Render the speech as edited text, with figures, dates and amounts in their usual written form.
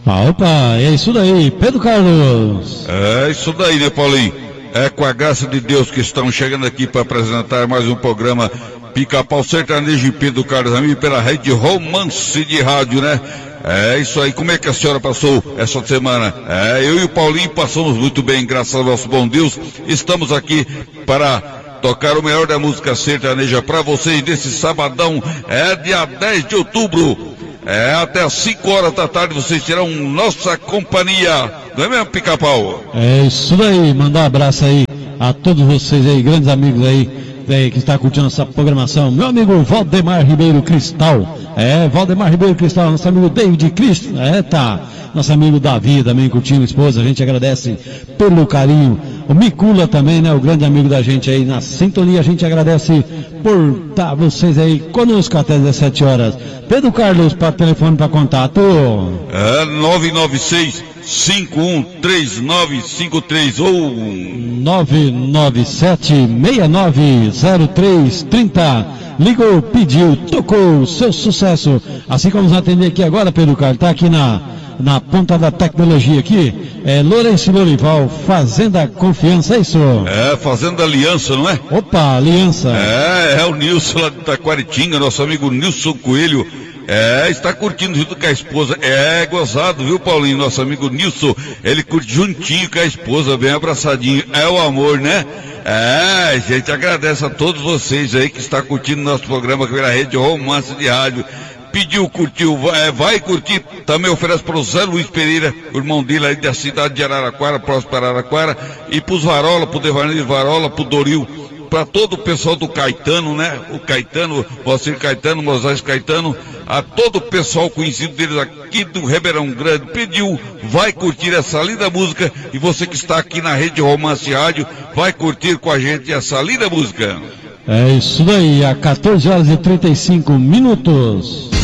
Opa, é isso daí, Pedro Carlos. É isso daí, né, Paulinho? É com a graça de Deus que estamos chegando aqui para apresentar mais um programa Pica-Pau Sertanejo e Pedro Carlos Amigo pela Rede Romance de Rádio, né? É isso aí. Como é que a senhora passou essa semana? Eu e o Paulinho passamos muito bem, graças ao nosso bom Deus. Estamos aqui para tocar o melhor da música sertaneja para vocês nesse sabadão, dia 10 de outubro. Até às 5 horas da tarde vocês terão nossa companhia, não é mesmo, Pica-Pau? É isso daí, mandar um abraço aí a todos vocês aí, grandes amigos aí que está curtindo essa programação. Meu amigo Valdemar Ribeiro Cristal, Valdemar Ribeiro Cristal, nosso amigo David Cristo, nosso amigo Davi também curtindo, esposa, a gente agradece pelo carinho. O Micula também, né, o grande amigo da gente aí na sintonia, a gente agradece por estar vocês aí conosco até 17 horas. Pedro Carlos, para telefone para contato. 996-513953 ou 997-690330. Ligou, pediu, tocou, seu sucesso. Assim como nos atender aqui agora, Pedro Carlos, tá aqui na ponta da tecnologia aqui, Lourenço Lorival, Fazenda Confiança, é isso? Fazenda Aliança, não é? Opa, Aliança. É o Nilson lá de Taquaritinga, nosso amigo Nilson Coelho, está curtindo junto com a esposa, gozado, viu, Paulinho? Nosso amigo Nilson, ele curte juntinho com a esposa, bem abraçadinho, é o amor, né? A gente agradece a todos vocês aí que está curtindo nosso programa pela Rede Romance de Rádio. Pediu, curtiu, vai curtir. Também oferece para o Zé Luiz Pereira, o irmão dele aí da cidade de Araraquara, próximo para Araraquara, e para os Varola, para o Devanir Varola, para o Doril, para todo o pessoal do Caetano, né? O Caetano, Moacir Caetano, Moisés Caetano, a todo o pessoal conhecido deles aqui do Ribeirão Grande. Pediu, vai curtir essa linda música, e você que está aqui na Rede Romance Rádio, vai curtir com a gente essa linda música. É isso daí, a 14 horas e 35 minutos.